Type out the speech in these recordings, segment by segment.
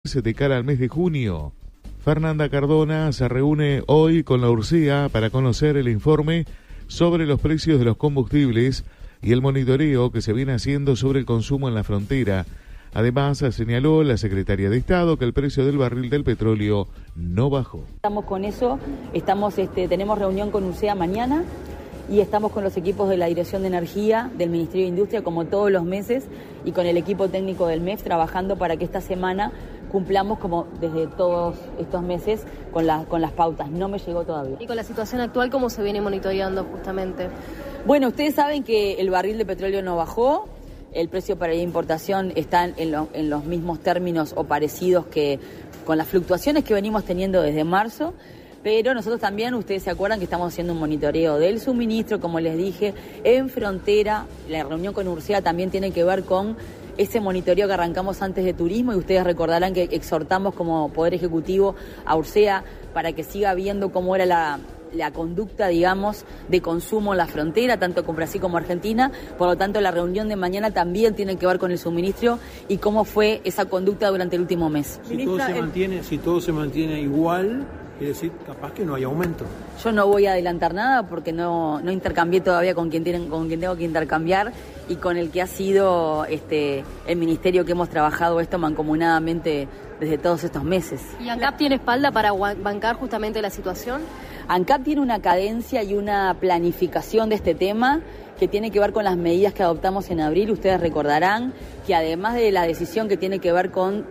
de cara al mes de junio. Fernanda Cardona se reúne hoy con la URSEA para conocer el informe sobre los precios de los combustibles y el monitoreo que se viene haciendo sobre el consumo en la frontera. Además, señaló la secretaria de Estado que el precio del barril del petróleo no bajó. Estamos con eso, tenemos reunión con URSEA mañana y estamos con los equipos de la Dirección de Energía del Ministerio de Industria como todos los meses y con el equipo técnico del MEF trabajando para que esta semana cumplamos como desde todos estos meses con las pautas. No me llegó todavía. ¿Y con la situación actual cómo se viene monitoreando justamente? Bueno, ustedes saben que el barril de petróleo no bajó. El precio para la importación está en los mismos términos o parecidos que con las fluctuaciones que venimos teniendo desde marzo, pero nosotros también, ustedes se acuerdan que estamos haciendo un monitoreo del suministro, como les dije, en frontera. La reunión con URSEA también tiene que ver con ese monitoreo que arrancamos antes de turismo y ustedes recordarán que exhortamos como Poder Ejecutivo a URSEA para que siga viendo cómo era la conducta, digamos, de consumo en la frontera, tanto con Brasil como Argentina. Por lo tanto, la reunión de mañana también tiene que ver con el suministro y cómo fue esa conducta durante el último mes. Si todo se mantiene igual, quiere decir capaz que no hay aumento. Yo no voy a adelantar nada porque no intercambié todavía con quien tengo que intercambiar y con el que ha sido el ministerio que hemos trabajado esto mancomunadamente desde todos estos meses. ¿Y ANCAP tiene espalda para bancar justamente la situación? ANCAP tiene una cadencia y una planificación de este tema que tiene que ver con las medidas que adoptamos en abril. Ustedes recordarán que además de la decisión que tiene que ver con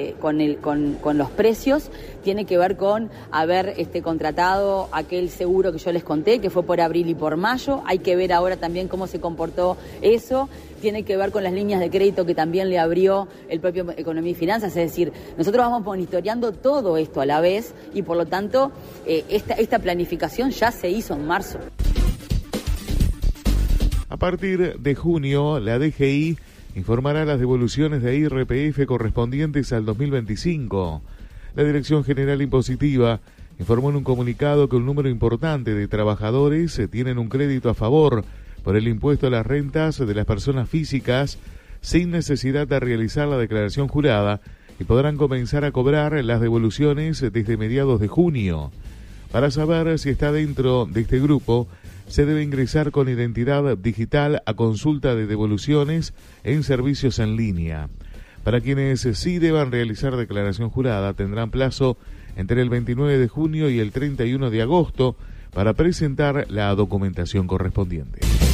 los precios, tiene que ver con haber contratado aquel seguro que yo les conté, que fue por abril y por mayo. Hay que ver ahora también cómo se comportó eso. Tiene que ver con las líneas de crédito que también le abrió el propio Economía y Finanzas. Es decir, nosotros vamos monitoreando todo esto a la vez y por lo tanto esta planificación ya se hizo en marzo. A partir de junio, la DGI informará las devoluciones de IRPF correspondientes al 2025. La Dirección General Impositiva informó en un comunicado que un número importante de trabajadores tienen un crédito a favor por el impuesto a las rentas de las personas físicas sin necesidad de realizar la declaración jurada y podrán comenzar a cobrar las devoluciones desde mediados de junio. Para saber si está dentro de este grupo, se debe ingresar con identidad digital a consulta de devoluciones en servicios en línea. Para quienes sí deban realizar declaración jurada, tendrán plazo entre el 29 de junio y el 31 de agosto para presentar la documentación correspondiente.